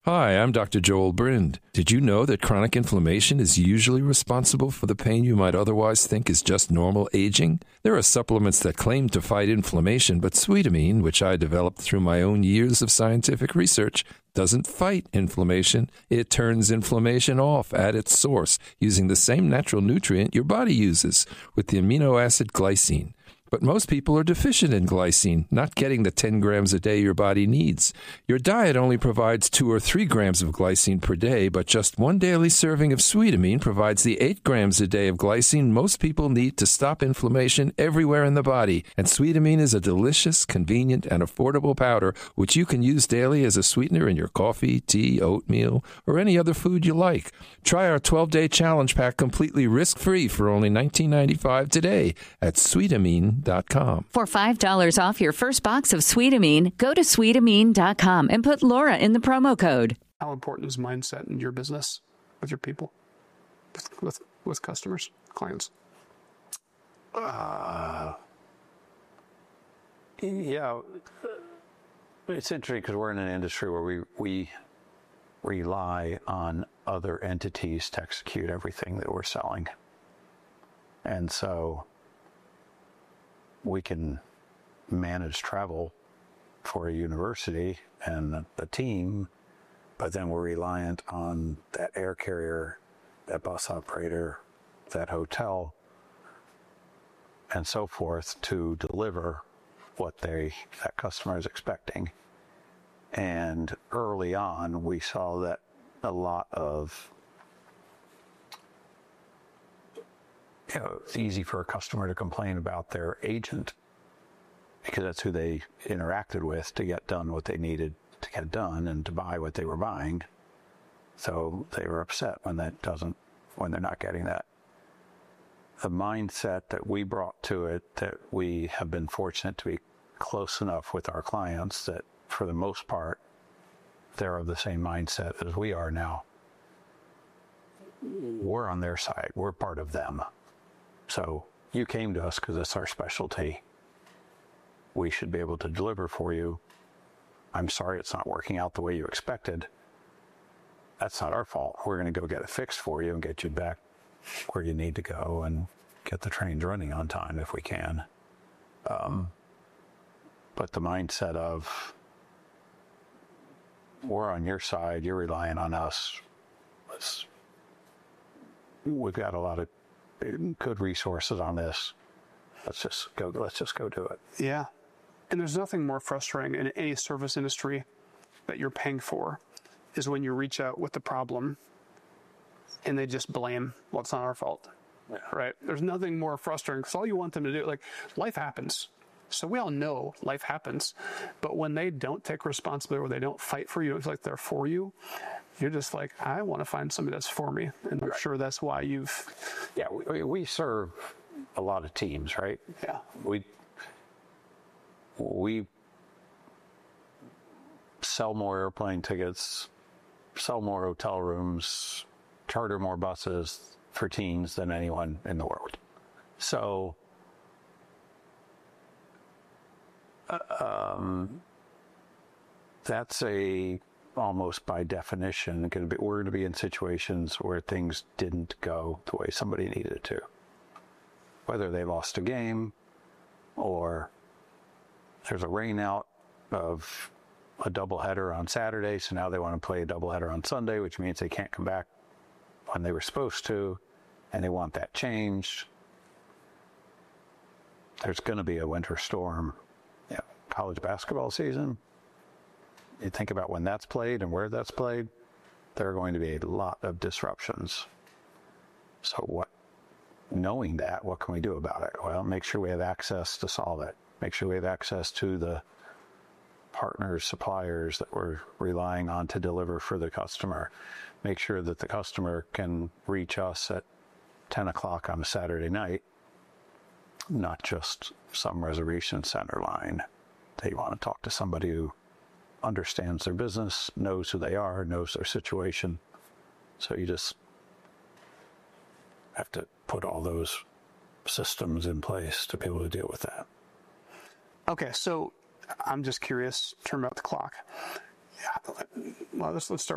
Hi, I'm Dr. Joel Brind. Did you know that chronic inflammation is usually responsible for the pain you might otherwise think is just normal aging? There are supplements that claim to fight inflammation, but Sweetamine, which I developed through my own years of scientific research, doesn't fight inflammation. It turns inflammation off at its source using the same natural nutrient your body uses, with the amino acid glycine. But most people are deficient in glycine, not getting the 10 grams a day your body needs. Your diet only provides 2 or 3 grams of glycine per day, but just one daily serving of Sweetamine provides the 8 grams a day of glycine most people need to stop inflammation everywhere in the body. And Sweetamine is a delicious, convenient, and affordable powder which you can use daily as a sweetener in your coffee, tea, oatmeal, or any other food you like. Try our 12-day challenge pack completely risk-free for only $19.95 today at Sweetamine.com. For $5 off your first box of Sweetamine, go to Sweetamine.com and put Laura in the promo code. How important is mindset in your business, with your people, with customers, clients? Yeah, it's interesting because we're in an industry where we rely on other entities to execute everything that we're selling. And so we can manage travel for a university and the team, but then we're reliant on that air carrier, that bus operator, that hotel, and so forth to deliver what that customer is expecting. And early on, we saw that a lot of, it's easy for a customer to complain about their agent because that's who they interacted with to get done what they needed to get done and to buy what they were buying. So they were upset when they're not getting that. The mindset that we brought to it, that we have been fortunate to be close enough with our clients that for the most part, they're of the same mindset as we are now. We're on their side. We're part of them. So you came to us because it's our specialty. We should be able to deliver for you. I'm sorry it's not working out the way you expected. That's not our fault. We're going to go get it fixed for you and get you back where you need to go and get the trains running on time if we can. But the mindset of, we're on your side, you're relying on us. We've got a lot of good resources on this. Let's just go do it. Yeah. And there's nothing more frustrating in any service industry that you're paying for is when you reach out with the problem and they just blame, well, it's not our fault. Yeah. Right? There's nothing more frustrating because all you want them to do, like, life happens. So we all know life happens. But when they don't take responsibility or they don't fight for you, it's like they're for you. You're just like, I want to find somebody that's for me. And I'm sure that's why you've... Yeah, we serve a lot of teams, right? Yeah. We sell more airplane tickets, sell more hotel rooms, charter more buses for teams than anyone in the world. So that's almost by definition, we're going to be in situations where things didn't go the way somebody needed it to. Whether they lost a game or there's a rain out of a doubleheader on Saturday, so now they want to play a doubleheader on Sunday, which means they can't come back when they were supposed to, and they want that changed. There's going to be a winter storm. Yeah, college basketball season, you think about when that's played and where that's played, there are going to be a lot of disruptions. So knowing that, what can we do about it? Well, make sure we have access to solve it. Make sure we have access to the partners, suppliers that we're relying on to deliver for the customer. Make sure that the customer can reach us at 10 o'clock on a Saturday night, not just some reservation center line. They want to talk to somebody who understands their business, knows who they are, knows their situation. So you just have to put all those systems in place to be able to deal with that. Okay, so I'm just curious, turn about the clock. Yeah, well, let's start